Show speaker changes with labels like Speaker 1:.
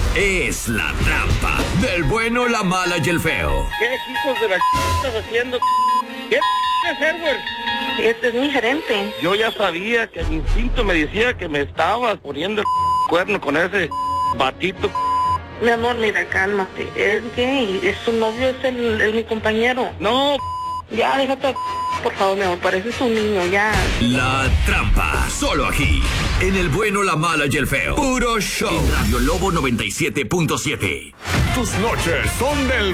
Speaker 1: es La Trampa del bueno, la mala y el feo.
Speaker 2: ¿Qué hijos de la estás haciendo? ¿Qué es Edward?
Speaker 3: Este es mi gerente.
Speaker 2: Yo ya sabía que el instinto me decía que me estabas poniendo el cuerno con ese batito.
Speaker 3: Mi amor, mira, cálmate. Es gay. Es su novio, es mi compañero.
Speaker 2: No.
Speaker 3: Ya, déjate. Por favor, mi amor, pareces un niño, ya.
Speaker 1: La Trampa, solo aquí, en el bueno, la mala y el feo. Puro show. En Radio Lobo 97.7.
Speaker 4: Tus noches son del